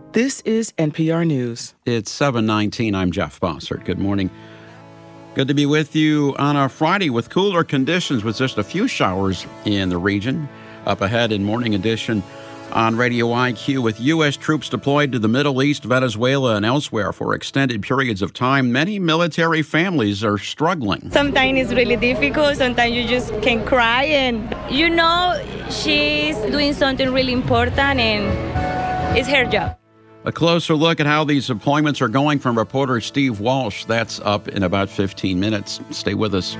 This is NPR News. It's 7:19. I'm Jeff Bossert. Good morning. Good to be with you on a Friday with cooler conditions with just a few showers in the region. Up ahead in Morning Edition on Radio IQ, with U.S. troops deployed to the Middle East, Venezuela, and elsewhere for extended periods of time, many military families are struggling. Sometimes it's really difficult. Sometimes you just can cry and, she's doing something really important and it's her job. A closer look at how these deployments are going from reporter Steve Walsh. That's up in about 15 minutes. Stay with us.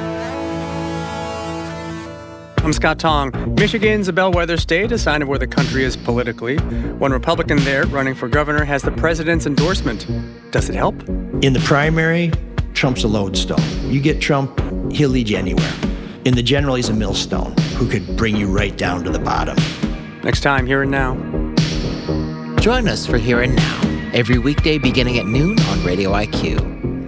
I'm Scott Tong. Michigan's a bellwether state, a sign of where the country is politically. One Republican there running for governor has the president's endorsement. Does it help? In the primary, Trump's a lodestone. You get Trump, he'll lead you anywhere. In the general, he's a millstone who could bring you right down to the bottom. Next time, Here and Now. Join us for Here and Now, every weekday beginning at noon on Radio IQ.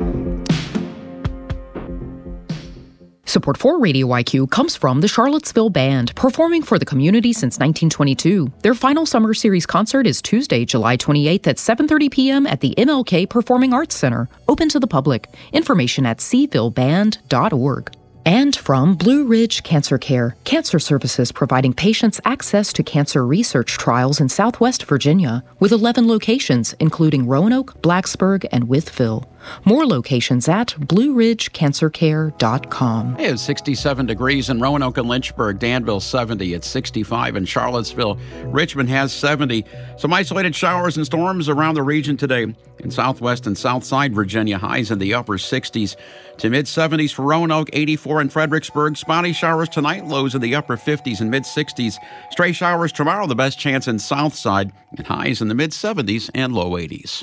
Support for Radio IQ comes from the Charlottesville Band, performing for the community since 1922. Their final summer series concert is Tuesday, July 28th at 7:30 p.m. at the MLK Performing Arts Center, open to the public. Information at cvilleband.org. And from Blue Ridge Cancer Care, cancer services providing patients access to cancer research trials in Southwest Virginia, with 11 locations, including Roanoke, Blacksburg, and Wytheville. More locations at BlueRidgeCancerCare.com. Hey, it's 67 degrees in Roanoke and Lynchburg, Danville 70, it's 65 in Charlottesville. Richmond has 70. Some isolated showers and storms around the region today. In Southwest and Southside Virginia, highs in the upper 60s to mid-70s for Roanoke, 84 in Fredericksburg. Spotty showers tonight, lows in the upper 50s and mid-60s. Stray showers tomorrow, the best chance in Southside, and highs in the mid-70s and low 80s.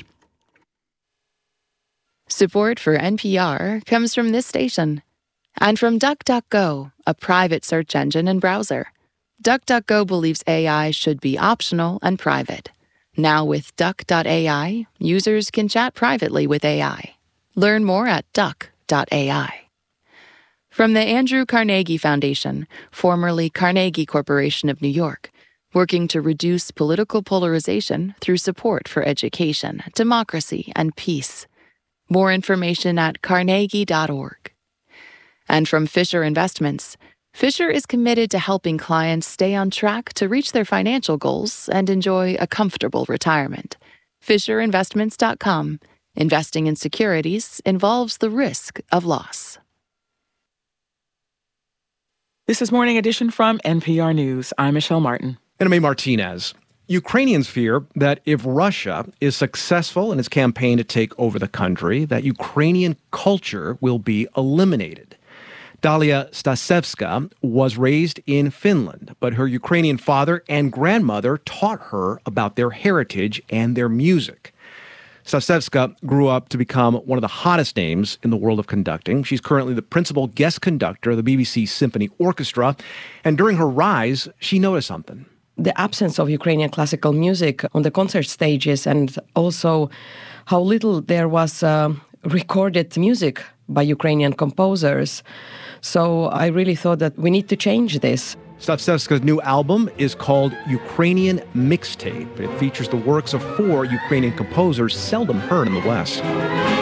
Support for NPR comes from this station and from DuckDuckGo, a private search engine and browser. DuckDuckGo believes AI should be optional and private. Now with Duck.ai, users can chat privately with AI. Learn more at Duck.ai. From the Andrew Carnegie Foundation, formerly Carnegie Corporation of New York, working to reduce political polarization through support for education, democracy, and peace. More information at carnegie.org. And from Fisher Investments, Fisher is committed to helping clients stay on track to reach their financial goals and enjoy a comfortable retirement. FisherInvestments.com. Investing in securities involves the risk of loss. This is Morning Edition from NPR News. I'm Michelle Martin. And I'm A. Martinez. Ukrainians fear that if Russia is successful in its campaign to take over the country, that Ukrainian culture will be eliminated. Dalia Stasevska was raised in Finland, but her Ukrainian father and grandmother taught her about their heritage and their music. Stasevska grew up to become one of the hottest names in the world of conducting. She's currently the principal guest conductor of the BBC Symphony Orchestra, and during her rise, she noticed something. The absence of Ukrainian classical music on the concert stages, and also how little there was recorded music by Ukrainian composers. So I really thought that we need to change this. Stasevska's new album is called Ukrainian Mixtape. It features the works of 4 Ukrainian composers seldom heard in the West.